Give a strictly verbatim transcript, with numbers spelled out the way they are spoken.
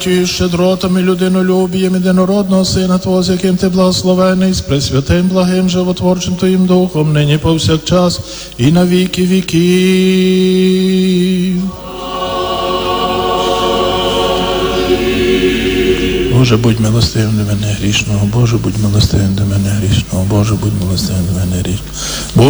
Ті щедротами людинолюбієм єдинородного Сина Твого, з яким Ти благословений, з пресвятим, благим, животворчим Твоїм Духом, нині повсякчас і на віки віків. Боже, будь милостивим до мене грішного, Боже, будь милостивим до мене грішного, Боже, будь милостивим до мене грішного.